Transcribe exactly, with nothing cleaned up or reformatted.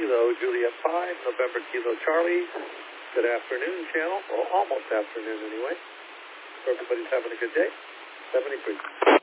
Kilo Juliet five, November Kilo Charlie. Good afternoon, channel, or almost afternoon anyway. Hope everybody's having a good day. seventy-three.